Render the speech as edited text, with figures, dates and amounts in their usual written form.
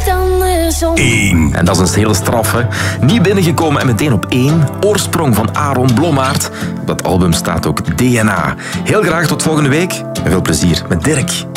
1. En dat is een hele straffe. Niet binnengekomen en meteen op 1. Oorsprong van Aaron Blommaert. Op dat album staat ook DNA. Heel graag tot volgende week en veel plezier met Dirk.